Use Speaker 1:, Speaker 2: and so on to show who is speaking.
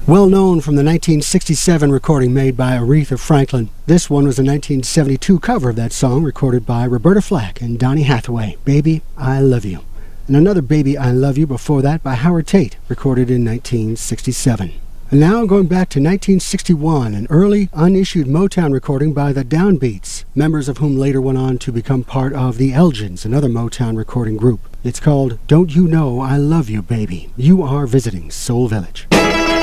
Speaker 1: Well known from the 1967 recording made by Aretha Franklin. This one was a 1972 cover of that song recorded by Roberta Flack and Donny Hathaway, Baby, I Love You. And another Baby, I Love You before that by Howard Tate, recorded in 1967. And now going back to 1961, an early unissued Motown recording by the Downbeats, members of whom later went on to become part of the Elgins, another Motown recording group. It's called Don't You Know I Love You, Baby. You are visiting Soul Village.